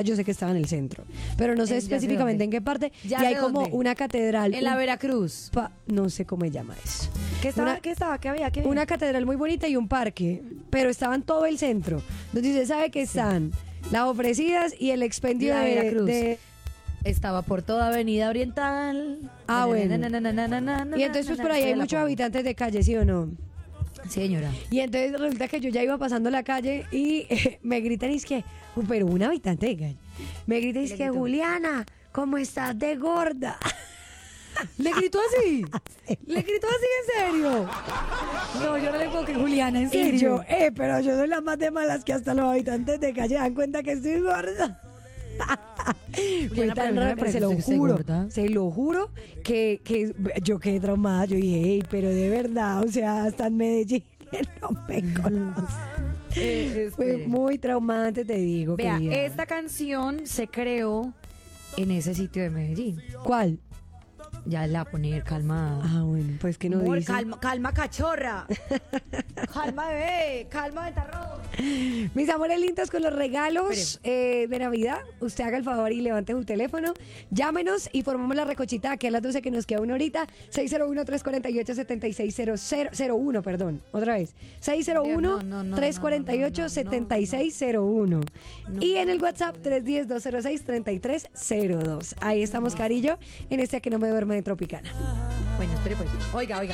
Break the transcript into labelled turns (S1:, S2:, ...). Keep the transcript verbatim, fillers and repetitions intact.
S1: yo sé que estaba en el centro, pero no sé
S2: Eh, ya sé
S1: específicamente
S2: dónde.
S1: en qué parte.
S2: Ya
S1: y hay
S2: sé
S1: como
S2: dónde.
S1: una catedral.
S2: En la
S1: un
S2: Veracruz.
S1: pa- no sé cómo se llama eso.
S2: ¿Qué estaba?
S1: Una-
S2: ¿Qué estaba? ¿Qué había? ¿Qué había?
S1: Una catedral muy bonita y un parque, pero estaba en todo el centro. Entonces usted sabe que están las ofrecidas y el expendio
S2: La
S1: de,
S2: Veracruz.
S1: de-
S2: Estaba por toda Avenida Oriental.
S1: Ah, bueno.
S2: Na, na, na, na, na, na, na,
S1: Y entonces pues
S2: na,
S1: por ahí
S2: na,
S1: hay
S2: ya la
S1: muchos
S2: pongo.
S1: habitantes de calle, ¿sí o no?
S2: Sí, señora.
S1: Y entonces resulta que yo ya iba pasando la calle y eh, me gritan, y es que, uh, pero un habitante de calle, me gritan, y es
S2: Le
S1: que,
S2: gritó.
S1: Juliana, ¿cómo estás de gorda?
S2: ¿Le gritó así? ¿Le gritó así en serio? No, yo no le puedo que Juliana, en
S1: Y
S2: serio.
S1: yo, eh, pero yo soy la más de malas que hasta los habitantes de calle dan cuenta que estoy gorda. Fue
S2: Juliana,
S1: tan
S2: pero no me
S1: raro que
S2: parece
S1: se lo
S2: que usted esté
S1: juro,
S2: gorda.
S1: se lo juro que, que yo quedé traumada. Yo dije, hey, pero de verdad, o sea, hasta en Medellín no me conoce.
S2: Eh,
S1: Fue
S2: espere.
S1: muy traumante, te digo.
S2: Vea,
S1: querida.
S2: esta canción se creó en ese sitio de Medellín.
S1: ¿Cuál?
S2: Ya la voy a poner, calma.
S1: Ah, bueno, pues que no
S2: Amor,
S1: dice.
S2: calma, calma, cachorra. Calma, bebé. Calma, ventarrón.
S1: Mis amores lindos, con los regalos eh, de Navidad, usted haga el favor y levante su teléfono, llámenos y formamos la recochita aquí a las doce que nos queda una horita. seis cero uno, tres cuatro ocho, siete seis cero uno, perdón, otra vez. seis cero uno,
S2: No, no, no,
S1: tres cuatro ocho,
S2: no, no, no,
S1: siete seis cero uno.
S2: No.
S1: Y en el WhatsApp tres uno cero, dos cero seis, tres tres cero dos. Ahí estamos, Carillo, en este que no me duerme de Tropicana.
S2: Bueno, espere pues. Oiga, oiga.